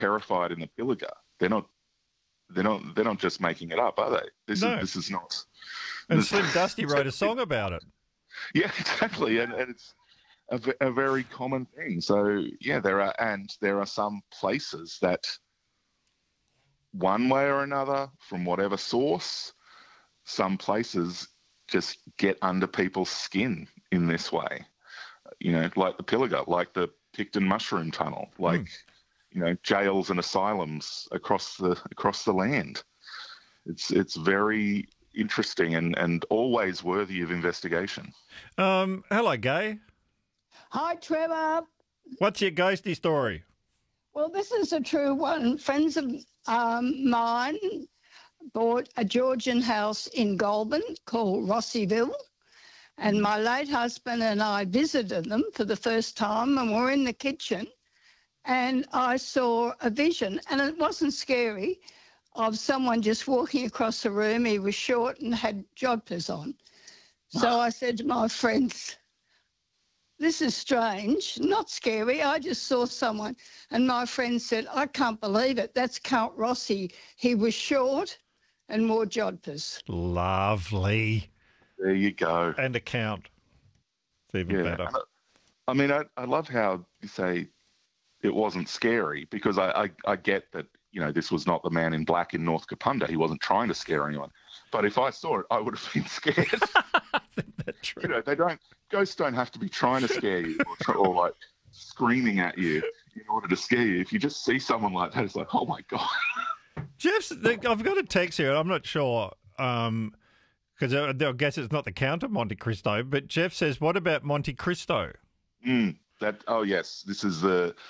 terrified in the Pilliga. They're not just making it up, are they? No. This is not. And Slim Dusty wrote a song about it. Yeah, exactly, and it's a very common thing. So yeah, there are some places that, one way or another, from whatever source, some places just get under people's skin in this way. Like the Pilliga, like the Picton Mushroom Tunnel, like jails and asylums across the land. It's very interesting and always worthy of investigation. Hello, Gay. Hi, Trevor. What's your ghosty story? Well, this is a true one. Friends of mine bought a Georgian house in Goulburn called Rossieville, and my late husband and I visited them for the first time, and we're in the kitchen, and I saw a vision, and it wasn't scary, of someone just walking across the room. He was short and had jodhpurs on. So I said to my friends, this is strange, not scary. I just saw someone. And my friend said, I can't believe it. That's Count Rossi. He was short and wore jodhpurs. Lovely. There you go. And a count. It's even better. I mean, I love how you say it wasn't scary, because I get that, this was not the man in black in North Kapunda. He wasn't trying to scare anyone. But if I saw it, I would have been scared. That's true. Ghosts don't have to be trying to scare you or like screaming at you in order to scare you. If you just see someone like that, it's like, oh my God. I've got a text here. I'm not sure, because I guess it's not the Count of Monte Cristo, but Jeff says, what about Monte Cristo? Oh yes, this is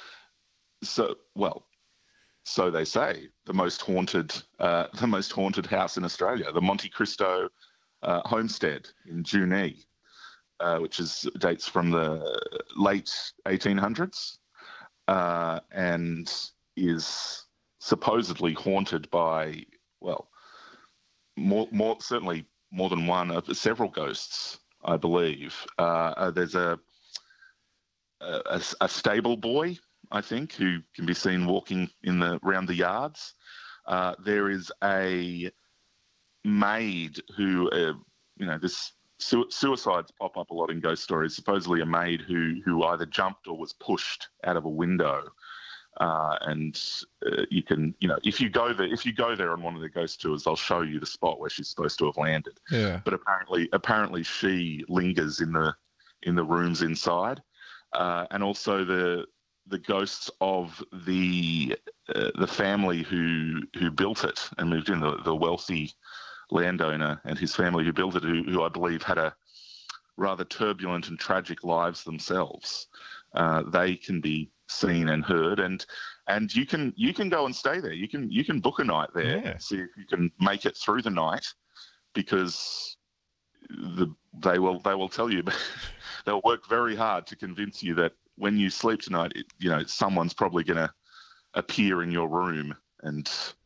so they say, the most haunted house in Australia, the Monte Cristo homestead in Junee, which dates from the late 1800s, and is supposedly haunted by, certainly more than one, several ghosts, I believe. There's a stable boy, I think, who can be seen walking around the yards. There is a maid who, this suicides pop up a lot in ghost stories. Supposedly a maid who either jumped or was pushed out of a window. You can, if you go there on one of the ghost tours, they'll show you the spot where she's supposed to have landed. Yeah. But apparently she lingers in the rooms inside, and also the ghosts of the family who built it and moved in, the wealthy landowner and his family who built it, who I believe had a rather turbulent and tragic lives themselves. They can be seen and heard, and you can go and stay there. You can book a night there, and see if you can make it through the night, because they will tell you, they'll work very hard to convince you that when you sleep tonight, someone's probably going to appear in your room and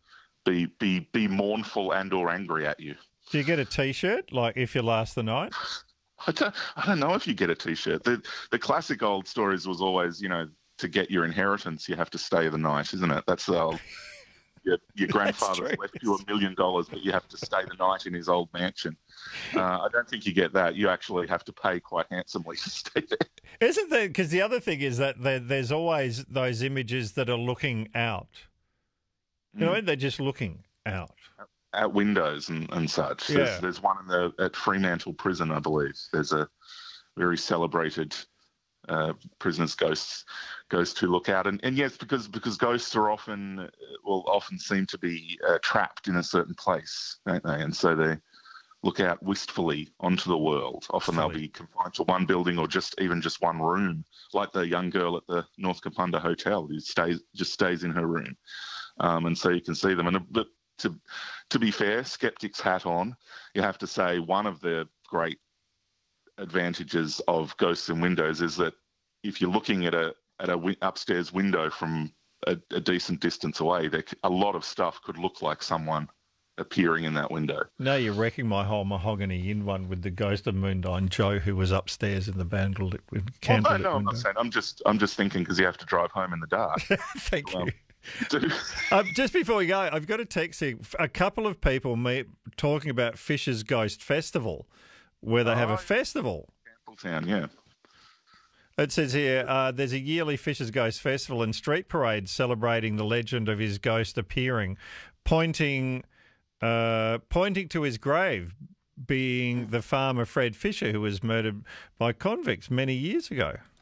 be mournful and or angry at you. Do you get a T-shirt, like if you last the night? I don't know if you get a T-shirt. The classic old stories was always, to get your inheritance, you have to stay the night, isn't it? That's the old. Your grandfather's left you $1 million, but you have to stay the night in his old mansion. I don't think you get that. You actually have to pay quite handsomely to stay there. Isn't there? Because the other thing is that there's always those images that are looking out. They're just looking out. At windows and such. Yeah. There's one at Fremantle Prison, I believe. There's a very celebrated prisoners' ghosts who look out. And yes, because ghosts are often seem to be trapped in a certain place, don't they? And so they look out wistfully onto the world. Often they'll be confined to one building or just one room, like the young girl at the North Kapunda Hotel who stays in her room. And so you can see them. But to be fair, skeptic's hat on, you have to say one of the great advantages of ghosts and windows is that if you're looking at a upstairs window from a decent distance away, a lot of stuff could look like someone appearing in that window. Now you're wrecking my whole Mahogany Inn one with the ghost of Moondyne Joe, who was upstairs in the candlelit window. No, I'm not saying. I'm just thinking because you have to drive home in the dark. Thank you. Just before we go, I've got a text here. A couple of people talking about Fisher's Ghost Festival, where they have a festival. Campbelltown, yeah. It says here, there's a yearly Fisher's Ghost Festival and street parade celebrating the legend of his ghost appearing, pointing to his grave, being the farmer Fred Fisher, who was murdered by convicts many years ago.